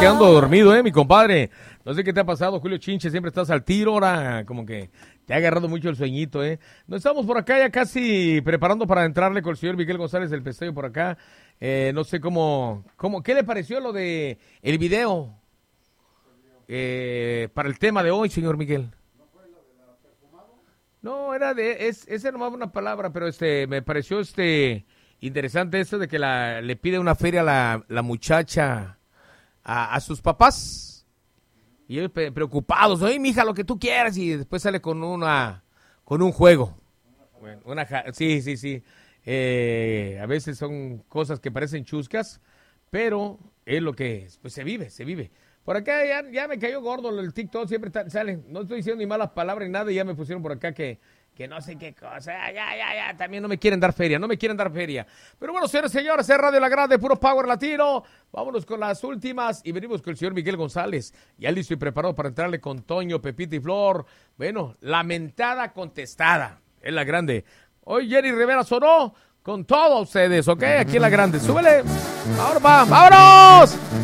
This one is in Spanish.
quedando dormido, mi compadre. No sé qué te ha pasado, Julio Chinche, siempre estás al tiro, ahora como que te ha agarrado mucho el sueñito, No estamos por acá ya casi preparando para entrarle con el señor Miguel González del Pestello por acá. No sé ¿qué le pareció lo de el video para el tema de hoy, señor Miguel? No, esa nomás una palabra, pero me pareció interesante esto de que le pide una feria a la muchacha a sus papás. Y ellos preocupados, oye, mija, lo que tú quieras, y después sale con un juego. Bueno, sí. A veces son cosas que parecen chuscas, pero es lo que es, pues se vive. Por acá ya me cayó gordo el TikTok, siempre salen, no estoy diciendo ni malas palabras ni nada, y ya me pusieron por acá que no sé qué cosa, ya, también no me quieren dar feria. Pero bueno, señores, es Radio La Grande, puro Power Latino. Vámonos con las últimas y venimos con el señor Miguel González. Ya listo y preparado para entrarle con Toño, Pepita y Flor. Bueno, lamentada contestada, es La Grande. Hoy Jenny Rivera sonó con todos ustedes, ¿ok? Aquí en La Grande, súbele. Ahora ¡vámonos!